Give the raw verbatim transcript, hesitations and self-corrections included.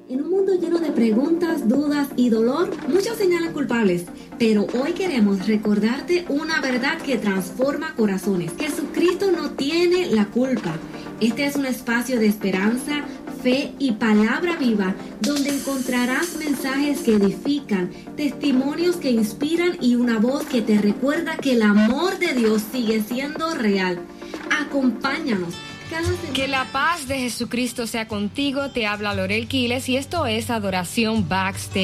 En un mundo lleno de preguntas, dudas y dolor, muchos señalan culpables, pero hoy queremos recordarte una verdad que transforma corazones. Jesucristo no tiene la culpa. Este es un espacio de esperanza, fe y palabra viva, donde encontrarás mensajes que edifican, testimonios que inspiran y una voz que te recuerda que el amor de Dios sigue siendo real. Acompáñanos. Que la paz de Jesucristo sea contigo. Te habla Lorel Quiles y esto es Adoración Backstage.